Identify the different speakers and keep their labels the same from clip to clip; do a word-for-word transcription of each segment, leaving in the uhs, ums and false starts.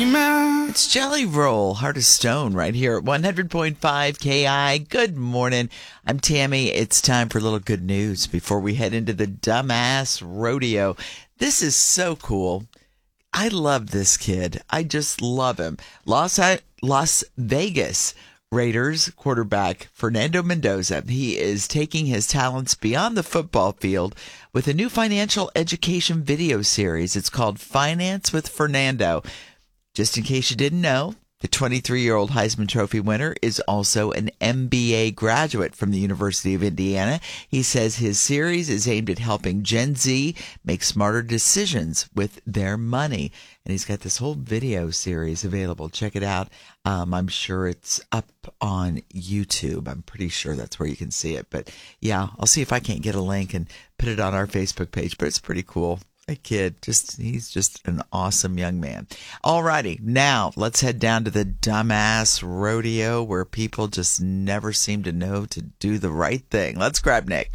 Speaker 1: dreaming.
Speaker 2: It's Jelly Roll, Heart of Stone, right here at one hundred point five K I. Good morning. I'm Tammy. It's time for a little good news before we head into the Dumbass Rodeo. This is so cool. I love this kid. I just love him. Las, Las Vegas Raiders quarterback Fernando Mendoza. He is taking his talents beyond the football field with a new financial education video series. It's called Finance with Fernando. Just in case you didn't know, the twenty-three-year-old Heisman Trophy winner is also an M B A graduate from the University of Indiana. He says his series is aimed at helping Gen Z make smarter decisions with their money. And he's got this whole video series available. Check it out. Um, I'm sure it's up on YouTube. I'm pretty sure that's where you can see it. But yeah, I'll see if I can't get a link and put it on our Facebook page. But it's pretty cool. A kid, just he's just an awesome young man. All righty, now let's head down to the Dumbass Rodeo where people just never seem to know to do the right thing. Let's grab Nick.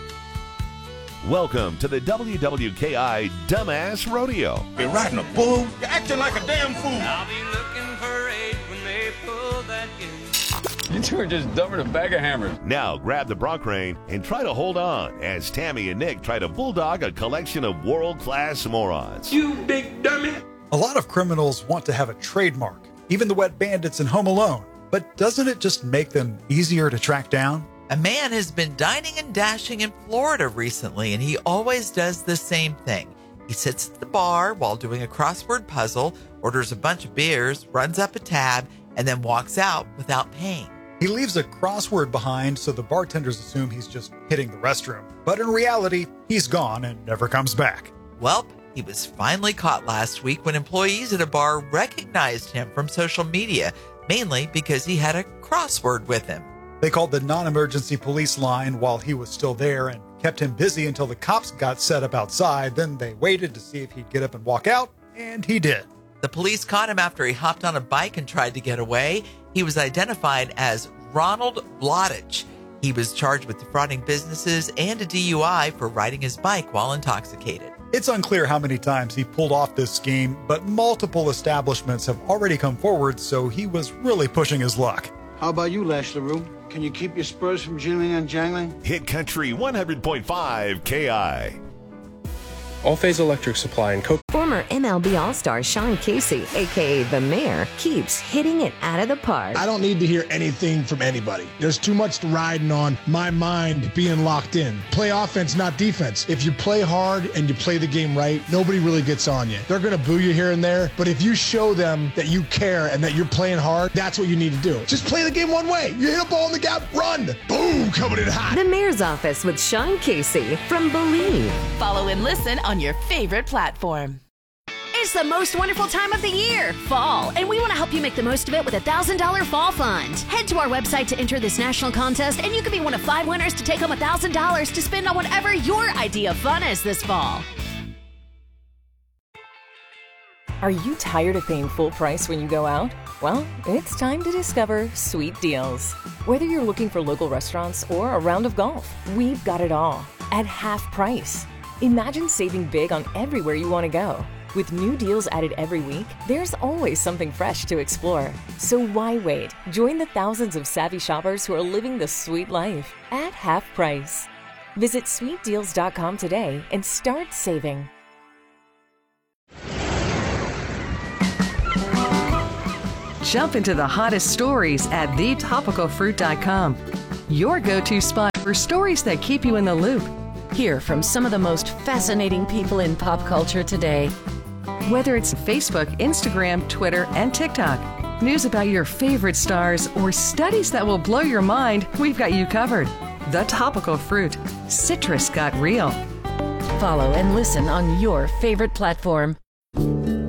Speaker 3: Welcome to the W W K I Dumbass Rodeo.
Speaker 1: You're riding a bull. You're acting like a damn fool.
Speaker 4: I'll be looking for eight when they pull that gate.
Speaker 5: You two are just dumber than a bag of hammers.
Speaker 3: Now grab the bronc rein and try to hold on as Tammy and Nick try to bulldog a collection of world-class morons.
Speaker 4: You big dummy.
Speaker 6: A lot of criminals want to have a trademark, even the wet bandits in Home Alone. But doesn't it just make them easier to track down?
Speaker 2: A man has been dining and dashing in Florida recently, and he always does the same thing. He sits at the bar while doing a crossword puzzle, orders a bunch of beers, runs up a tab, and then walks out without paying.
Speaker 6: He leaves a crossword behind so the bartenders assume he's just hitting the restroom. But in reality, he's gone and never comes back.
Speaker 2: Welp, he was finally caught last week when employees at a bar recognized him from social media, mainly because he had a crossword with him.
Speaker 6: They called the non-emergency police line while he was still there and kept him busy until the cops got set up outside. Then they waited to see if he'd get up and walk out, and he did.
Speaker 2: The police caught him after he hopped on a bike and tried to get away. He was identified as Ronald Blotich. He was charged with defrauding businesses and a D U I for riding his bike while intoxicated.
Speaker 6: It's unclear how many times he pulled off this scheme, but multiple establishments have already come forward, so he was really pushing his luck.
Speaker 7: How about you, Lash LaRue? Can you keep your spurs from jingling and jangling?
Speaker 3: Hit Country one hundred point five K I.
Speaker 8: All Phase Electric Supply and Coke.
Speaker 9: Former M L B All-Star Sean Casey, a k a. The Mayor, keeps hitting it out of the park.
Speaker 10: I don't need to hear anything from anybody. There's too much riding on my mind being locked in. Play offense, not defense. If you play hard and you play the game right, nobody really gets on you. They're going to boo you here and there, but if you show them that you care and that you're playing hard, that's what you need to do. Just play the game one way. You hit a ball in the gap, run. Boom, coming in hot.
Speaker 9: The Mayor's Office with Sean Casey from Believe.
Speaker 11: Follow and listen on your favorite platform.
Speaker 12: It's the most wonderful time of the year, fall, and we want to help you make the most of it with a one thousand dollars Fall Fund. Head to our website to enter this national contest, and you could be one of five winners to take home one thousand dollars to spend on whatever your idea of fun is this fall.
Speaker 13: Are you tired of paying full price when you go out? Well, it's time to discover Sweet Deals. Whether you're looking for local restaurants or a round of golf, we've got it all at half price. Imagine saving big on everywhere you want to go. With new deals added every week, there's always something fresh to explore. So why wait? Join the thousands of savvy shoppers who are living the sweet life at half price. Visit sweet deals dot com today and start saving.
Speaker 14: Jump into the hottest stories at the topical fruit dot com. Your go-to spot for stories that keep you in the loop.
Speaker 9: Hear from some of the most fascinating people in pop culture today.
Speaker 14: Whether it's Facebook, Instagram, Twitter, and TikTok, news about your favorite stars, or studies that will blow your mind, we've got you covered. The Topical Fruit. Citrus got real.
Speaker 9: Follow and listen on your favorite platform.